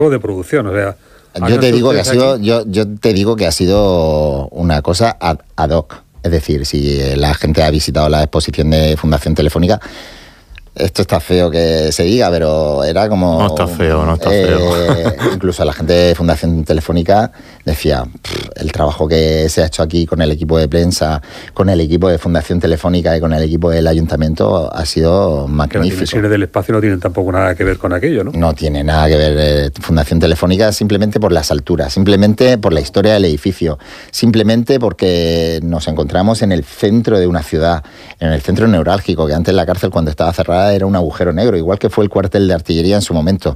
de producción, o sea... Yo te digo que ha sido, yo te digo que ha sido una cosa ad hoc. Es decir, si la gente ha visitado la exposición de Fundación Telefónica, esto está feo que se diga, pero era como... No está feo. Incluso la gente de Fundación Telefónica decía, el trabajo que se ha hecho aquí con el equipo de prensa, con el equipo de Fundación Telefónica y con el equipo del Ayuntamiento ha sido magnífico. Las dimensiones del espacio no tienen tampoco nada que ver con aquello, ¿no? No tiene nada que ver Fundación Telefónica simplemente por las alturas, simplemente por la historia del edificio, simplemente porque nos encontramos en el centro de una ciudad, en el centro neurálgico, que antes la cárcel cuando estaba cerrada era un agujero negro, igual que fue el cuartel de artillería en su momento.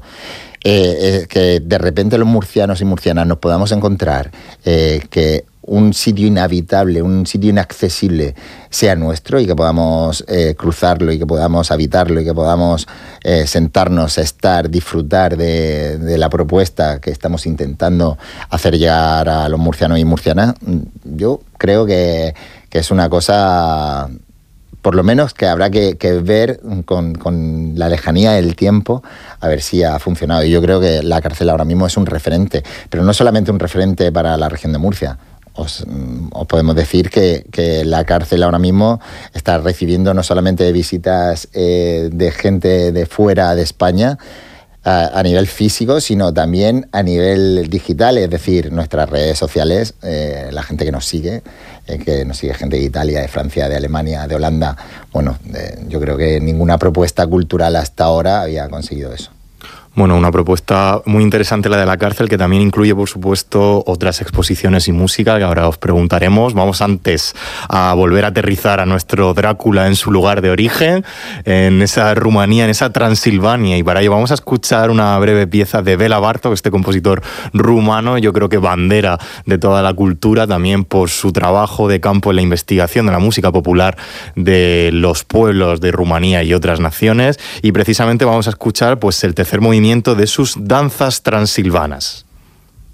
Que de repente los murcianos y murcianas nos podamos encontrar que un sitio inhabitable, un sitio inaccesible sea nuestro y que podamos cruzarlo y que podamos habitarlo y que podamos sentarnos, estar, disfrutar de la propuesta que estamos intentando hacer llegar a los murcianos y murcianas, yo creo que es una cosa... por lo menos que habrá que ver con la lejanía del tiempo a ver si ha funcionado. Y yo creo que la cárcel ahora mismo es un referente, pero no solamente un referente para la región de Murcia. Os podemos decir que la cárcel ahora mismo está recibiendo no solamente visitas de gente de fuera de España, a nivel físico, sino también a nivel digital, es decir, nuestras redes sociales, la gente que nos sigue gente de Italia, de Francia, de Alemania, de Holanda. Bueno, yo creo que ninguna propuesta cultural hasta ahora había conseguido eso. Bueno, una propuesta muy interesante la de la cárcel, que también incluye, por supuesto, otras exposiciones y música, que ahora os preguntaremos. Vamos antes a volver a aterrizar a nuestro Drácula en su lugar de origen, en esa Rumanía, en esa Transilvania, y para ello vamos a escuchar una breve pieza de Béla Bartók, este compositor rumano, yo creo que bandera de toda la cultura, también por su trabajo de campo en la investigación de la música popular de los pueblos de Rumanía y otras naciones, y precisamente vamos a escuchar pues el tercer movimiento de sus danzas transilvanas.